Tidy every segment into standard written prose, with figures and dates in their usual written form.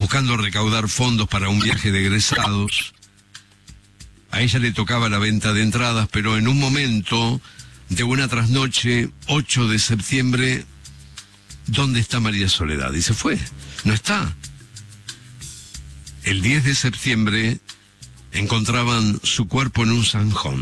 buscando recaudar fondos para un viaje de egresados. A ella le tocaba la venta de entradas, pero en un momento de una trasnoche, 8 de septiembre, ¿dónde está María Soledad? Y se fue, no está. El 10 de septiembre encontraban su cuerpo en un zanjón,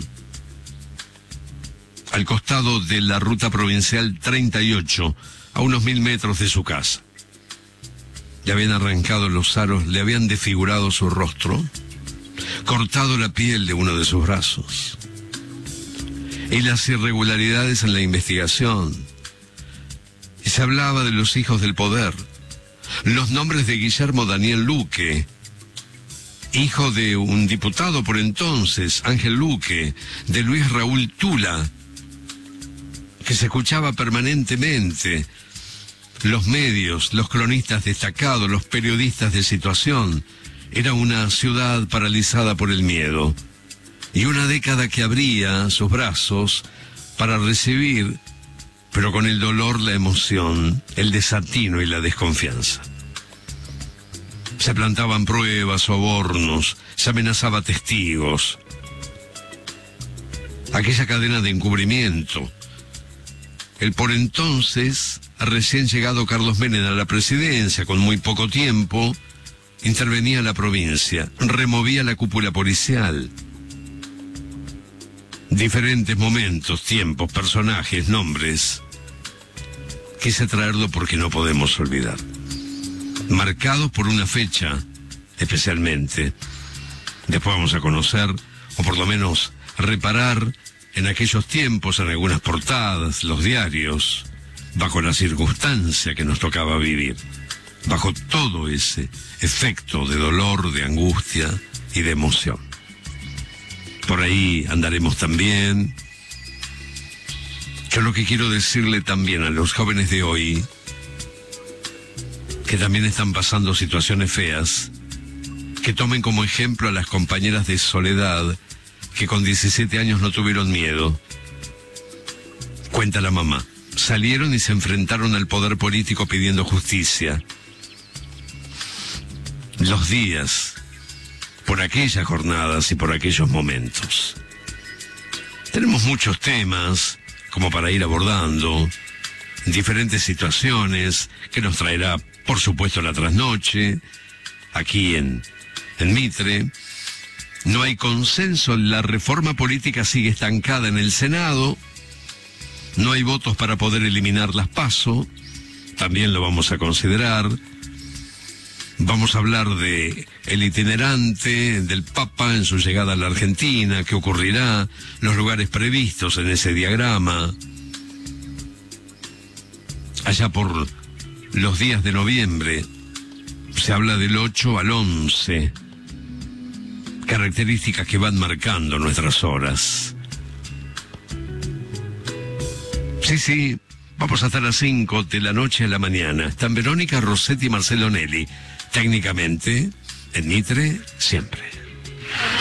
al costado de la ruta provincial 38, a unos 1000 metros de su casa. Le habían arrancado los aros, le habían desfigurado su rostro, cortado la piel de uno de sus brazos. Y las irregularidades en la investigación. Y se hablaba de los hijos del poder. Los nombres de Guillermo Daniel Luque, hijo de un diputado por entonces, Ángel Luque, de Luis Raúl Tula, que se escuchaba permanentemente. Los medios, los cronistas destacados, los periodistas de situación. Era una ciudad paralizada por el miedo. Y una década que abría sus brazos para recibir, pero con el dolor, la emoción, el desatino y la desconfianza. Se plantaban pruebas, sobornos, se amenazaba testigos. Aquella cadena de encubrimiento. El por entonces recién llegado Carlos Menem a la presidencia, con muy poco tiempo, intervenía la provincia, removía la cúpula policial. Diferentes momentos, tiempos, personajes, nombres. Quise traerlo porque no podemos olvidar. Marcados por una fecha, especialmente. Después vamos a conocer, o por lo menos reparar, en aquellos tiempos, en algunas portadas, los diarios, bajo la circunstancia que nos tocaba vivir, bajo todo ese efecto de dolor, de angustia y de emoción. Por ahí andaremos también. Yo lo que quiero decirle también a los jóvenes de hoy, que también están pasando situaciones feas, que tomen como ejemplo a las compañeras de Soledad, que con 17 años no tuvieron miedo. Cuenta la mamá. Salieron y se enfrentaron al poder político pidiendo justicia. Los días, por aquellas jornadas y por aquellos momentos. Tenemos muchos temas como para ir abordando, diferentes situaciones que nos traerá, por supuesto, la trasnoche, aquí en Mitre. No hay consenso, la reforma política sigue estancada en el Senado, no hay votos para poder eliminar las PASO, también lo vamos a considerar. Vamos a hablar de el itinerante del Papa en su llegada a la Argentina, qué ocurrirá, los lugares previstos en ese diagrama. Allá por los días de noviembre, se habla del 8 al 11, características que van marcando nuestras horas. Sí, vamos a estar a 5 de la noche a la mañana. Están Verónica Rossetti y Marcelo Nelly. Técnicamente, en Mitre, siempre.